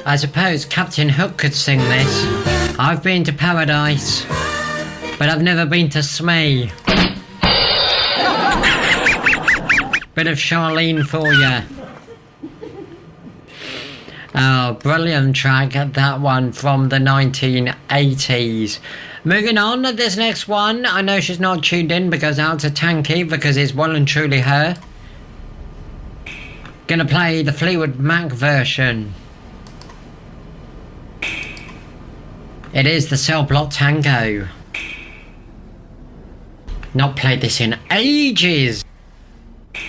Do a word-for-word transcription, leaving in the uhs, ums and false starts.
I suppose Captain Hook could sing this. I've been to paradise, but I've never been to Smee. Bit of Charlene for ya. Oh, brilliant track, that one from the nineteen eighties. Moving on, this next one, I know she's not tuned in because out to Tanky, because it's well and truly her. Gonna play the Fleetwood Mac version. It is the Cell Block Tango. Not played this in ages.